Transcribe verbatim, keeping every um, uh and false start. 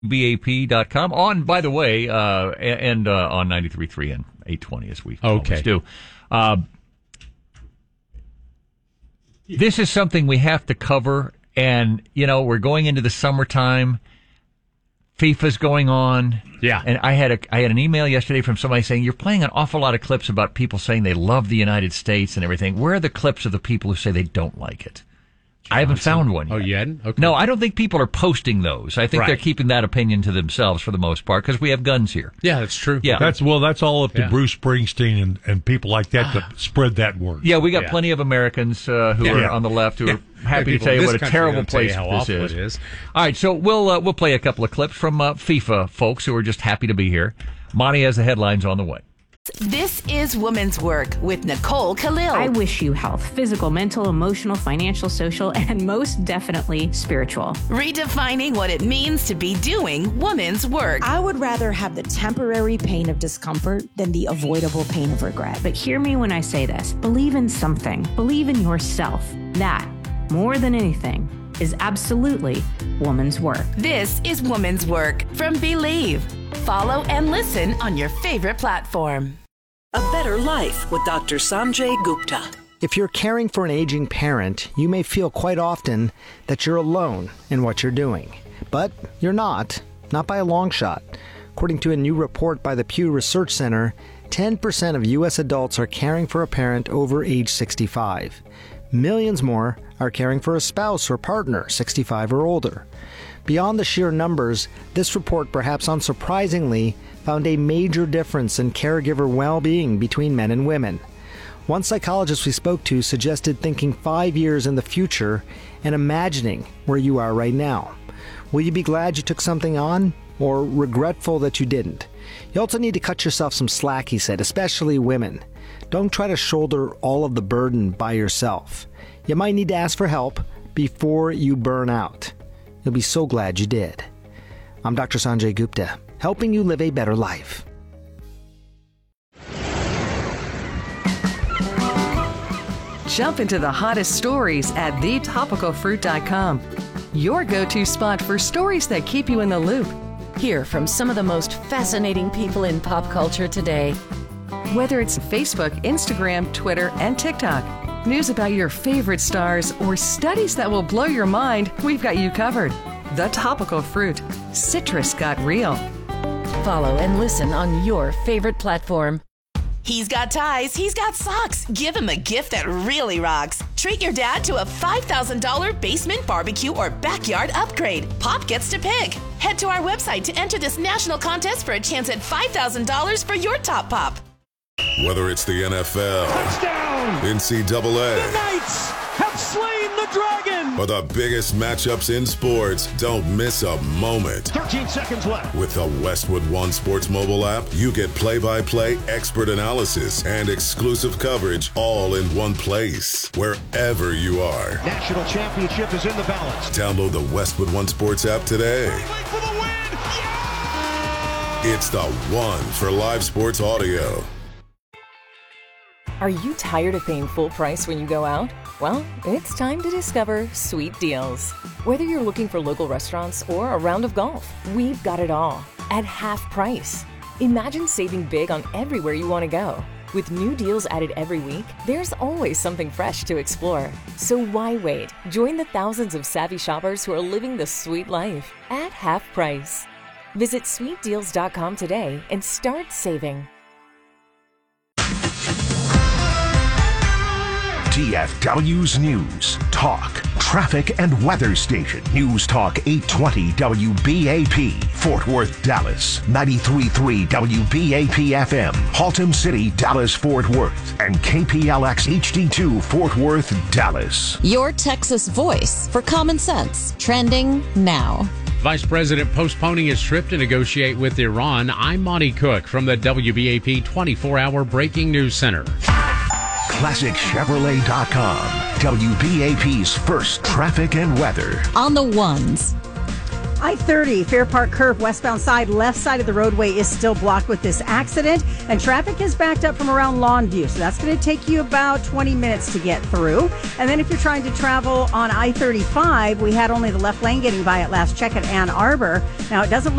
B A P dot com. On, by the way, uh, and uh, on ninety-three point three and eight twenty, as we okay. always do. Uh, this is something we have to cover, and, you know, we're going into the summertime. FIFA's going on. Yeah. And I had a I had an email yesterday from somebody saying, you're playing an awful lot of clips about people saying they love the United States and everything. Where are the clips of the people who say they don't like it? I haven't found one yet. Oh, you hadn't? Okay. No, I don't think people are posting those. I think right. they're keeping that opinion to themselves for the most part because we have guns here. Yeah, that's true. Yeah, that's well, that's all up to yeah. Bruce Springsteen and, and people like that to spread that word. Yeah, we got yeah. plenty of Americans uh, who yeah. are on the left who yeah. are happy People to tell you in what a this terrible country place how this awful is. It is. All right, so we'll uh, we'll play a couple of clips from uh, FIFA folks who are just happy to be here. Monty has the headlines on the way. This is Woman's Work with Nicole Khalil. I wish you health, physical, mental, emotional, financial, social, and most definitely spiritual. Redefining what it means to be doing woman's work. I would rather have the temporary pain of discomfort than the avoidable pain of regret. But hear me when I say this. Believe in something. Believe in yourself. That, more than anything, is absolutely woman's work. This is Woman's Work from Believe. Follow and listen on your favorite platform. A Better Life with Doctor Sanjay Gupta. If you're caring for an aging parent, you may feel quite often that you're alone in what you're doing. But you're not, not by a long shot. According to a new report by the Pew Research Center, ten percent of U S adults are caring for a parent over age sixty-five. Millions more are caring for a spouse or partner, sixty-five or older. Beyond the sheer numbers, this report, perhaps unsurprisingly, found a major difference in caregiver well-being between men and women. One psychologist we spoke to suggested thinking five years in the future and imagining where you are right now. Will you be glad you took something on, or regretful that you didn't? You also need to cut yourself some slack, he said, especially women. Don't try to shoulder all of the burden by yourself. You might need to ask for help before you burn out. You'll be so glad you did. I'm Doctor Sanjay Gupta, helping you live a better life. Jump into the hottest stories at the topical fruit dot com. Your go-to spot for stories that keep you in the loop. Hear from some of the most fascinating people in pop culture today. Whether it's Facebook, Instagram, Twitter, and TikTok, news about your favorite stars, or studies that will blow your mind, we've got you covered. The Topical Fruit. Citrus got real. Follow and listen on your favorite platform. He's got ties, he's got socks. Give him a gift that really rocks. Treat your dad to a five thousand dollars basement barbecue or backyard upgrade. Pop gets to pick. Head to our website to enter this national contest for a chance at five thousand dollars for your top pop. Whether it's the N F L, touchdown, N C double A, the Knights have slain the dragon, or the biggest matchups in sports, don't miss a moment. thirteen seconds left. With the Westwood One Sports mobile app, you get play-by-play expert analysis and exclusive coverage all in one place, wherever you are. National championship is in the balance. Download the Westwood One Sports app today. For the win. Yeah! It's the one for live sports audio. Are you tired of paying full price when you go out? Well, it's time to discover Sweet Deals. Whether you're looking for local restaurants or a round of golf, we've got it all at half price. Imagine saving big on everywhere you want to go. With new deals added every week, there's always something fresh to explore. So why wait? Join the thousands of savvy shoppers who are living the sweet life at half price. Visit sweet deals dot com today and start saving. T F W's News, Talk, Traffic and Weather Station. News Talk eight twenty W B A P, Fort Worth, Dallas. ninety-three point three W B A P F M, Haltom City, Dallas, Fort Worth. And K P L X H D two, Fort Worth, Dallas. Your Texas voice for common sense. Trending now. Vice President postponing his trip to negotiate with Iran. I'm Monty Cook from the W B A P twenty-four hour Breaking News Center. Classic Chevrolet dot com, W B A P's first traffic and weather. On the ones. I thirty, Fair Park Curve, westbound side, left side of the roadway is still blocked with this accident, and traffic is backed up from around Longview, so that's going to take you about twenty minutes to get through. And then if you're trying to travel on I thirty-five, we had only the left lane getting by at last check at Ann Arbor. Now, it doesn't look